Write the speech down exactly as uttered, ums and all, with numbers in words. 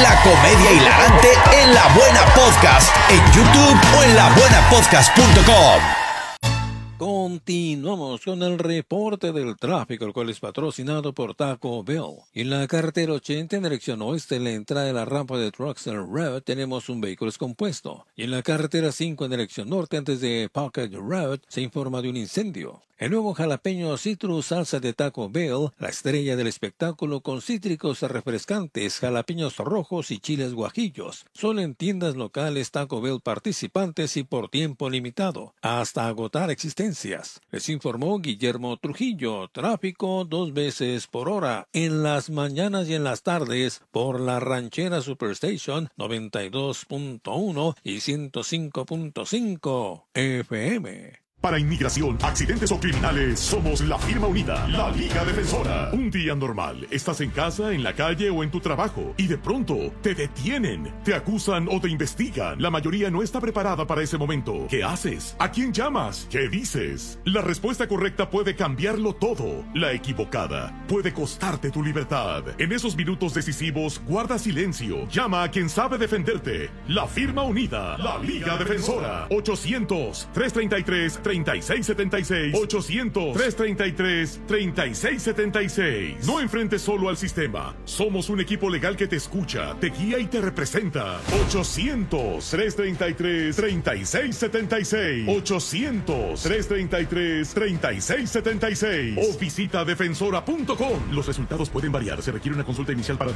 La comedia hilarante en La Buena Podcast, en YouTube o en la buena podcast punto com. Continuamos con el reporte del tráfico, el cual es patrocinado por Taco Bell. En la carretera ochenta en dirección oeste, en la entrada de la rampa de Truxtun Road, tenemos un vehículo descompuesto. Y en la carretera cinco en dirección norte, antes de Pocket Road, se informa de un incendio. El nuevo jalapeño citrus salsa de Taco Bell, la estrella del espectáculo con cítricos refrescantes, jalapeños rojos y chiles guajillos. Solo en tiendas locales Taco Bell participantes y por tiempo limitado, hasta agotar existencias. Les informó Guillermo Trujillo. Tráfico dos veces por hora, en las mañanas y en las tardes, por la Ranchera Superstation noventa y dos punto uno y ciento cinco punto cinco F M. Para inmigración, accidentes o criminales, somos la firma unida, la Liga Defensora. Un día normal, estás en casa, en la calle o en tu trabajo y de pronto te detienen, te acusan o te investigan. La mayoría no está preparada para ese momento. ¿Qué haces? ¿A quién llamas? ¿Qué dices? La respuesta correcta puede cambiarlo todo. La equivocada puede costarte tu libertad. En esos minutos decisivos, guarda silencio. Llama a quien sabe defenderte. La firma unida, la Liga Defensora. ochocientos, trescientos treinta y tres, treinta y seis setenta y seis. ochocientos, trescientos treinta y tres, treinta y seis setenta y seis. No enfrentes solo al sistema. Somos un equipo legal que te escucha, te guía y te representa. ochocientos, trescientos treinta y tres, treinta y seis setenta y seis. ochocientos, trescientos treinta y tres, treinta y seis setenta y seis. O visita defensora punto com. Los resultados pueden variar. Se requiere una consulta inicial para